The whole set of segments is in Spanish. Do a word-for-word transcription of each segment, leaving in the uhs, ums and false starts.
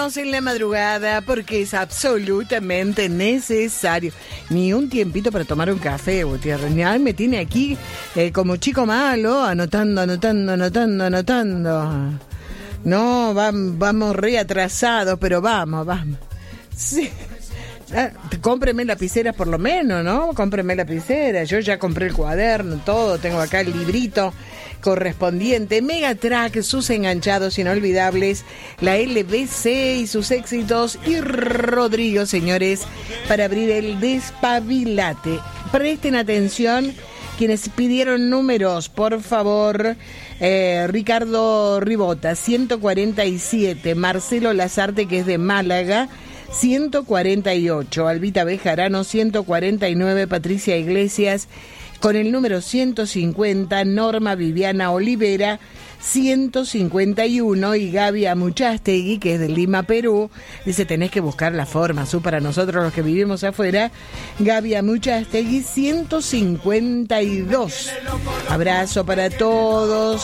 En la madrugada, porque es absolutamente necesario. Ni un tiempito para tomar un café, Gutiérrez. Ni me tiene aquí eh, como chico malo, anotando, anotando, anotando, anotando. No, vam, vamos re atrasados, pero vamos, vamos. Sí. Ah, cómpreme lapiceras por lo menos, ¿no? Cómpreme lapicera. Yo ya compré el cuaderno, todo. Tengo acá el librito correspondiente. Megatrack, sus enganchados inolvidables, la L B C y sus éxitos, y Rodrigo, señores, para abrir el despabilate. Presten atención quienes pidieron números, por favor. eh, Ricardo Ribota, ciento cuarenta y siete. Marcelo Lazarte, que es de Málaga, ciento cuarenta y ocho. Albita Bejarano, ciento cuarenta y nueve. Patricia Iglesias con el número ciento cincuenta. Norma Viviana Olivera, ciento cincuenta y uno. Y Gaby Amuchastegui, que es de Lima, Perú, dice: tenés que buscar la forma, su, para nosotros los que vivimos afuera. Gaby Amuchastegui, ciento cincuenta y dos. Abrazo para todos.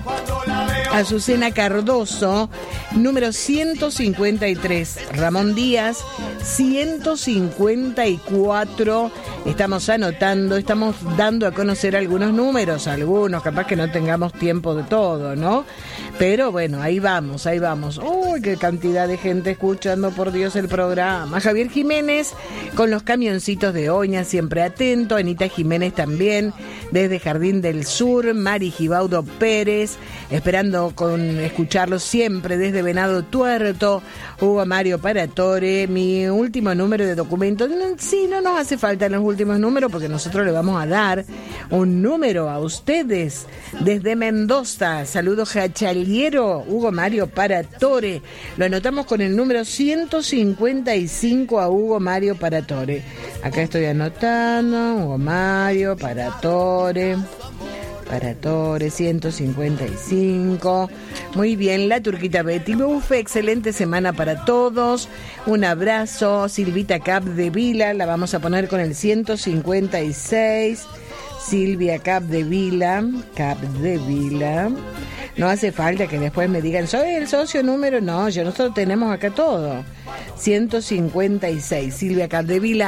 Azucena Cardoso, número ciento cincuenta y tres. Ramón Díaz, ciento cincuenta y cuatro. Estamos anotando, estamos dando a conocer algunos números, algunos, capaz que no tengamos tiempo de todo, ¿no? Pero bueno, ahí vamos, ahí vamos. ¡Uy, qué cantidad de gente escuchando, por Dios, el programa! Javier Jiménez, con los camioncitos de Oña, siempre atento. Anita Jiménez también, desde Jardín del Sur. Mari Gibaudo Pérez, esperando con escucharlos siempre desde Venado Tuerto. Hugo Mario Paratore, mi último número de documento. Sí, no nos hace falta los últimos números, porque nosotros le vamos a dar un número a ustedes desde Mendoza. Saludos, Jachaliero. Hugo Mario Paratore. Lo anotamos con el número ciento cincuenta y cinco a Hugo Mario Paratore. Acá estoy anotando. Hugo Mario Paratore. Paratore, ciento cincuenta y cinco. Muy bien, la Turquita Betty Bufe, excelente semana para todos. Un abrazo. Silvita Cap de Vila, la vamos a poner con el ciento cincuenta y seis. Silvia Cap de Vila, Cap de Vila. No hace falta que después me digan: soy el socio número. No, yo nosotros tenemos acá todo. ciento cincuenta y seis, Silvia Capdevila.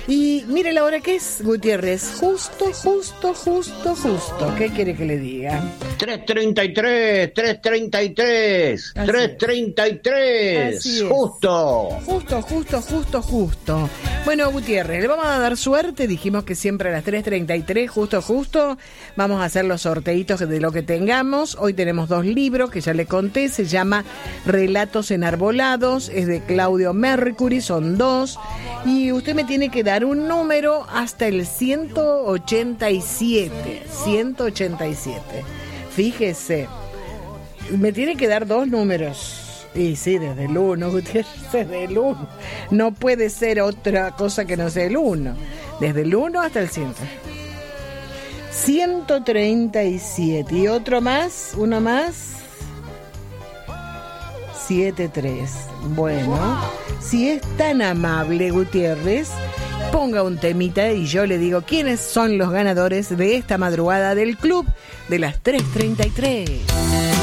Y mire la hora que es, Gutiérrez. Justo, justo, justo, justo. ¿Qué quiere que le diga? tres treinta y tres, tres treinta y tres, tres treinta y tres. Justo. Justo, justo, justo, justo. Bueno, Gutiérrez, le vamos a dar suerte. Dijimos que siempre a las tres treinta y tres, justo, justo. Vamos a hacer los sorteitos de lo que tengamos. Hoy tenemos dos libros que ya le conté. Se llama Relatos Enarbolados. Es de Claudio Mercury, son dos. Y usted me tiene que dar un número hasta el ciento ochenta y siete. ciento ochenta y siete. Fíjese. Me tiene que dar dos números. Y sí, desde el uno, Gutiérrez, desde el uno. No puede ser otra cosa que no sea el uno. Desde el uno hasta el cien. ciento treinta y siete. Y otro más, uno más. setenta y tres. Bueno, si es tan amable, Gutiérrez, ponga un temita y yo le digo quiénes son los ganadores de esta madrugada del Club de las tres treinta y tres.